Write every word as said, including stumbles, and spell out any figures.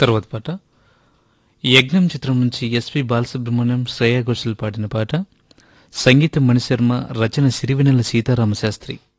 తర్వాత పాట యజ్ఞం చిత్రం నుంచి ఎస్పి బాలసుబ్రహ్మణ్యం, శ్రేయా ఘోషల్ పాడిన పాట. సంగీతం మణిశర్మ, రచన సిరివెన్నెల సీతారామశాస్త్రి.